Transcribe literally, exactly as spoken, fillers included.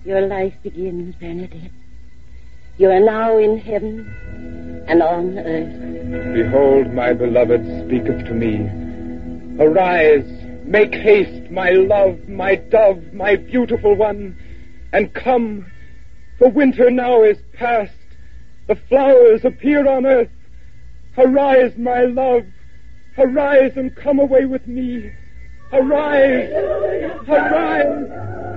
Your life begins, Bernadette. You are now in heaven and on earth. Behold, my beloved speaketh to me. Arise, make haste, my love, my dove, my beautiful one, and come, for winter now is past. The flowers appear on earth. Arise, my love. Arise and come away with me. Arise! Arise!